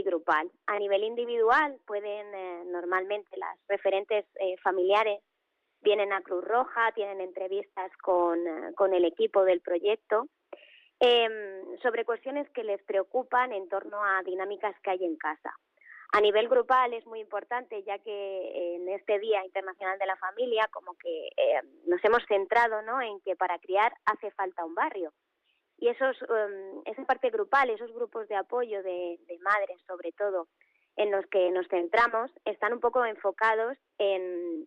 grupal. A nivel individual pueden, normalmente las referentes familiares vienen a Cruz Roja, tienen entrevistas con el equipo del proyecto, sobre cuestiones que les preocupan en torno a dinámicas que hay en casa. A nivel grupal es muy importante, ya que en este Día Internacional de la Familia como que nos hemos centrado, ¿no?, en que para criar hace falta un barrio. Y esa parte grupal, esos grupos de apoyo de madres, sobre todo, en los que nos centramos, están un poco enfocados en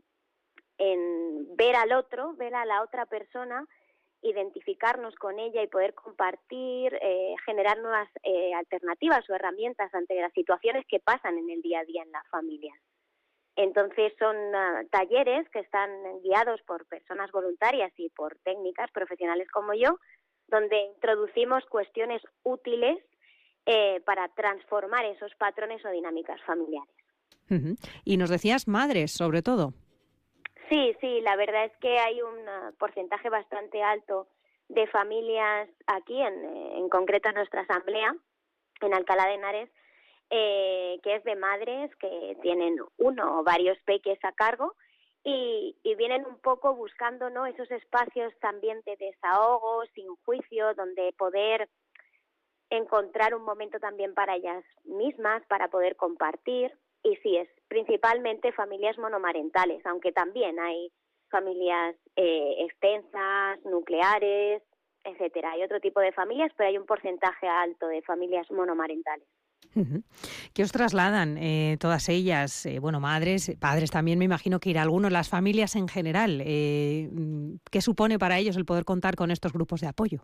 ver al otro, ver a la otra persona, identificarnos con ella y poder compartir, generar nuevas alternativas o herramientas ante las situaciones que pasan en el día a día en la familia. Entonces son talleres que están guiados por personas voluntarias y por técnicas profesionales como yo, donde introducimos cuestiones útiles para transformar esos patrones o dinámicas familiares. Uh-huh. Y nos decías madres, sobre todo. Sí, la verdad es que hay un porcentaje bastante alto de familias aquí, en concreto en nuestra asamblea, en Alcalá de Henares, que es de madres que tienen uno o varios peques a cargo y vienen un poco buscando, ¿no?, esos espacios también de desahogo, sin juicio, donde poder encontrar un momento también para ellas mismas, para poder compartir. Y sí, es principalmente familias monomarentales, aunque también hay familias extensas, nucleares, etcétera. Hay otro tipo de familias, pero hay un porcentaje alto de familias monomarentales. Uh-huh. ¿Qué os trasladan todas ellas? Madres, padres también, me imagino que irá algunos, las familias en general. ¿Qué supone para ellos el poder contar con estos grupos de apoyo?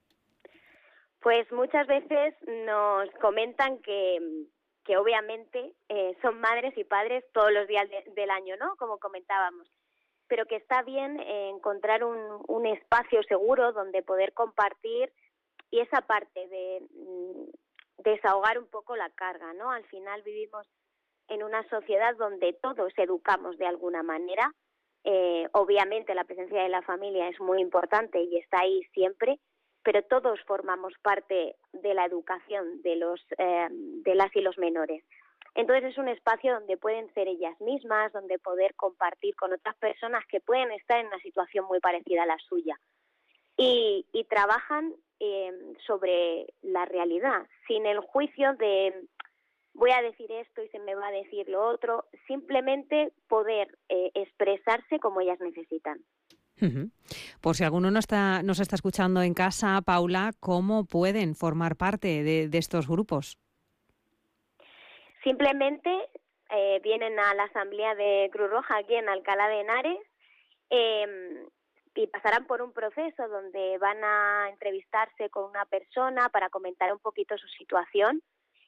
Pues muchas veces nos comentan que obviamente son madres y padres todos los días del año, ¿no?, como comentábamos, pero que está bien encontrar un espacio seguro donde poder compartir y esa parte de desahogar un poco la carga, ¿no? Al final vivimos en una sociedad donde todos educamos de alguna manera. Obviamente la presencia de la familia es muy importante y está ahí siempre, pero todos formamos parte de la educación de las y los menores. Entonces es un espacio donde pueden ser ellas mismas, donde poder compartir con otras personas que pueden estar en una situación muy parecida a la suya. Y trabajan sobre la realidad, sin el juicio de voy a decir esto y se me va a decir lo otro, simplemente poder expresarse como ellas necesitan. Uh-huh. Por si alguno nos está escuchando en casa, Paula, ¿cómo pueden formar parte de estos grupos? Simplemente vienen a la asamblea de Cruz Roja aquí en Alcalá de Henares y pasarán por un proceso donde van a entrevistarse con una persona para comentar un poquito su situación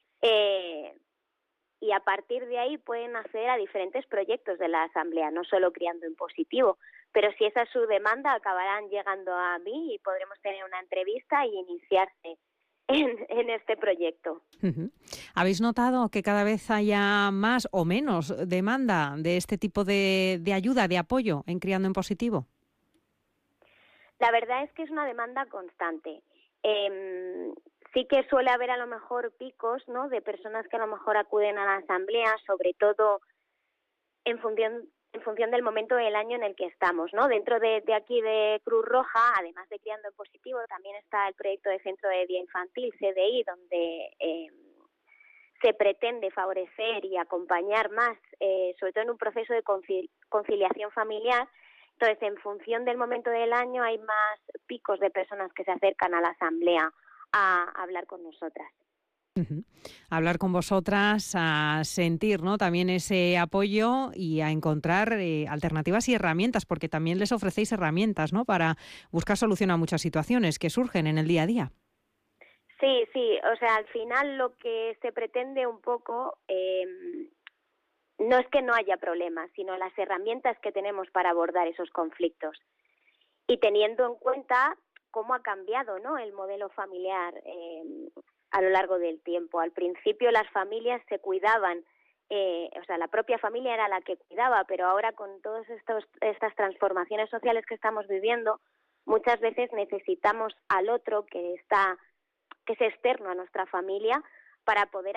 y a partir de ahí pueden acceder a diferentes proyectos de la asamblea, no solo Criando en Positivo, pero si esa es su demanda acabarán llegando a mí y podremos tener una entrevista y iniciarse en este proyecto. Uh-huh. ¿Habéis notado que cada vez haya más o menos demanda de este tipo de ayuda, de apoyo en Criando en Positivo? La verdad es que es una demanda constante. Sí que suele haber a lo mejor picos, ¿no?, de personas que a lo mejor acuden a la asamblea, sobre todo en función del momento del año en el que estamos, ¿no? Dentro de aquí de Cruz Roja, además de Criando en Positivo, también está el proyecto de Centro de Día Infantil, CDI, donde se pretende favorecer y acompañar más, sobre todo en un proceso de conciliación familiar. Entonces, en función del momento del año, hay más picos de personas que se acercan a la asamblea a hablar con nosotras. Uh-huh. Hablar con vosotras, a sentir, ¿no?, también ese apoyo y a encontrar alternativas y herramientas, porque también les ofrecéis herramientas, ¿no?, para buscar solución a muchas situaciones que surgen en el día a día. Sí, o sea, al final lo que se pretende un poco no es que no haya problemas, sino las herramientas que tenemos para abordar esos conflictos. Y teniendo en cuenta cómo ha cambiado, ¿no?, el modelo familiar a lo largo del tiempo. Al principio las familias se cuidaban, la propia familia era la que cuidaba, pero ahora con todas estas transformaciones sociales que estamos viviendo, muchas veces necesitamos al otro que es externo a nuestra familia para poder